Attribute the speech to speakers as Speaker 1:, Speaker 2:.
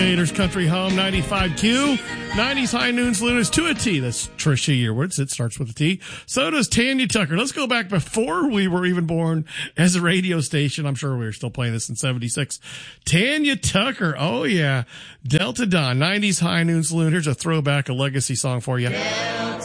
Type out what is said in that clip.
Speaker 1: Gators Country Home 95Q. 90s High Noon Saloon to a T. That's Trisha Yearwoods. It starts with a T. So does Tanya Tucker. Let's go back before we were even born as a radio station. I'm sure we were still playing this in 76. Tanya Tucker. Oh, yeah. Delta Dawn. 90s High Noon Saloon. Here's a throwback, a legacy song for you.